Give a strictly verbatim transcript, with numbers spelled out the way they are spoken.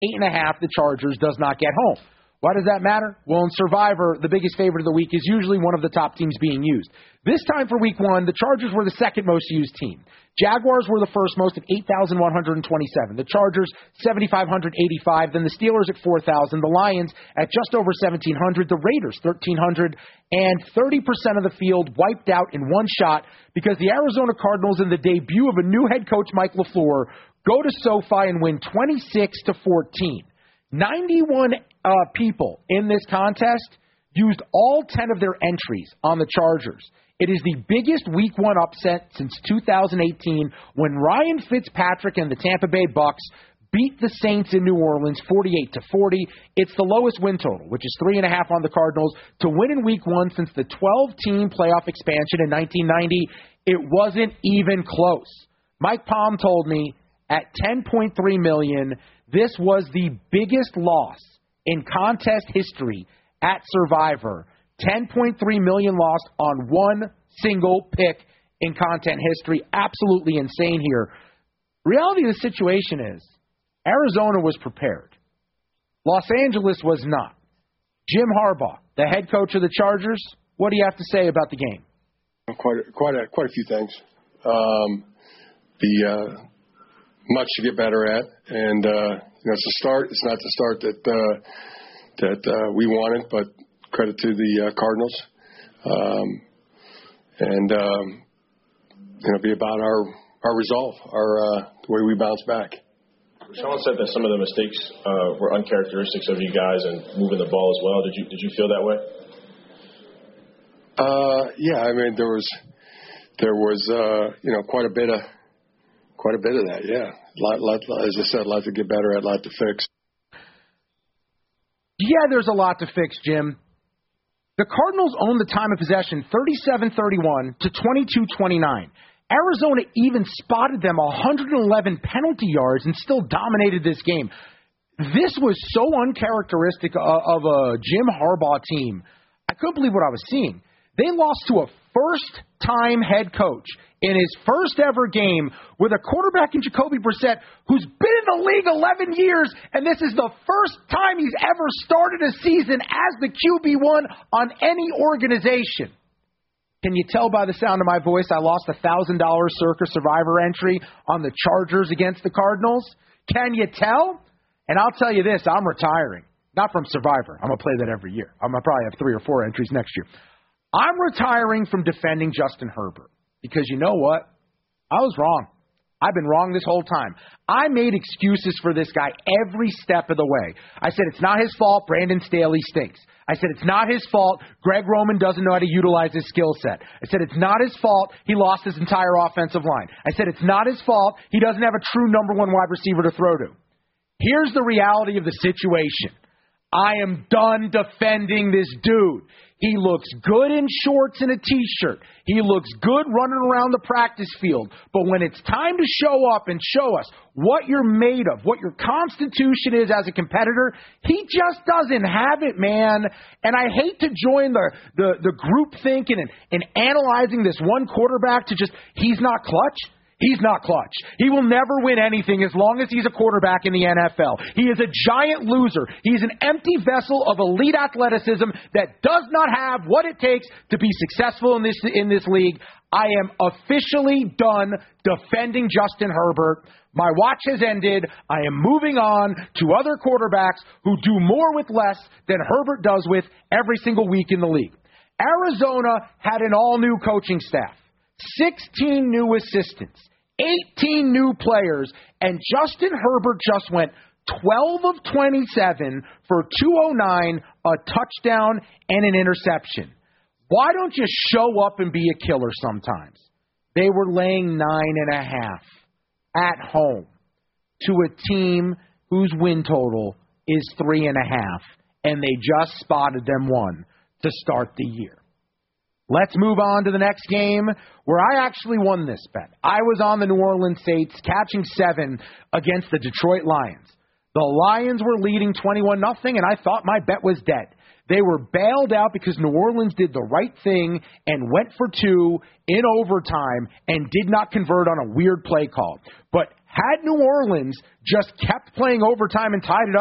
eight and a half, the Chargers does not get home. Why does that matter? Well, in Survivor, the biggest favorite of the week is usually one of the top teams being used. This time for week one, the Chargers were the second most used team. Jaguars were the first most at eight thousand one hundred twenty-seven. The Chargers, seven thousand five hundred eighty-five. Then the Steelers at four thousand. The Lions at just over seventeen hundred. The Raiders, thirteen hundred. And thirty percent of the field wiped out in one shot because the Arizona Cardinals, in the debut of a new head coach, Mike LaFleur, go to SoFi and win twenty-six to fourteen. ninety-one uh, people in this contest used all ten of their entries on the Chargers. It is the biggest week one upset since two thousand eighteen when Ryan Fitzpatrick and the Tampa Bay Bucks beat the Saints in New Orleans forty-eight to forty. It's the lowest win total, which is three and a half on the Cardinals, to win in week one since the twelve-team playoff expansion in nineteen ninety. It wasn't even close. Mike Palm told me at ten point three million dollars, this was the biggest loss in contest history at Survivor. ten point three million dollars lost on one single pick in content history. Absolutely insane here. Reality of the situation is Arizona was prepared. Los Angeles was not. Jim Harbaugh, the head coach of the Chargers, what do you have to say about the game? Quite a, quite a, quite a few things. Um, the uh, much to get better at, and uh, you know, it's a start. It's not the start that uh, that uh, we wanted, but credit to the uh, Cardinals, um, and um, you know, be about our our resolve, our uh, the way we bounce back. Sean said that some of the mistakes uh, were uncharacteristics of you guys and moving the ball as well. Did you did you feel that way? Uh, yeah, I mean there was there was uh, you know quite a bit of quite a bit of that. Yeah, lot, lot, as I said, a lot to get better at, a lot to fix. Yeah, there's a lot to fix, Jim. The Cardinals own the time of possession thirty-seven thirty-one to twenty-two twenty-nine. Arizona even spotted them one hundred eleven penalty yards and still dominated this game. This was so uncharacteristic of a Jim Harbaugh team. I couldn't believe what I was seeing. They lost to a first-time head coach in his first ever game with a quarterback in Jacoby Brissett who's been in the league eleven years, and this is the first time he's ever started a season as the Q B one on any organization. Can you tell by the sound of my voice I lost a one thousand dollars Circa Survivor entry on the Chargers against the Cardinals? Can you tell? And I'll tell you this, I'm retiring. Not from Survivor. I'm going to play that every year. I'm going to probably have three or four entries next year. I'm retiring from defending Justin Herbert because you know what? I was wrong. I've been wrong this whole time. I made excuses for this guy every step of the way. I said it's not his fault Brandon Staley stinks. I said it's not his fault Greg Roman doesn't know how to utilize his skill set. I said it's not his fault he lost his entire offensive line. I said it's not his fault he doesn't have a true number one wide receiver to throw to. Here's the reality of the situation. I am done defending this dude. He looks good in shorts and a T-shirt. He looks good running around the practice field. But when it's time to show up and show us what you're made of, what your constitution is as a competitor, he just doesn't have it, man. And I hate to join the, the, the group thinking and, and analyzing this one quarterback to just, he's not clutch. He's not clutch. He will never win anything as long as he's a quarterback in the N F L. He is a giant loser. He's an empty vessel of elite athleticism that does not have what it takes to be successful in this in this league. I am officially done defending Justin Herbert. My watch has ended. I am moving on to other quarterbacks who do more with less than Herbert does with every single week in the league. Arizona had an all-new coaching staff, sixteen new assistants, eighteen new players, and Justin Herbert just went twelve of twenty-seven for two oh nine, a touchdown, and an interception. Why don't you show up and be a killer sometimes? They were laying nine and a half at home to a team whose win total is three and a half, and they just spotted them one to start the year. Let's move on to the next game where I actually won this bet. I was on the New Orleans Saints catching seven against the Detroit Lions. The Lions were leading twenty-one nothing, and I thought my bet was dead. They were bailed out because New Orleans did the right thing and went for two in overtime and did not convert on a weird play call. But Had New Orleans just kept playing overtime and tied it up,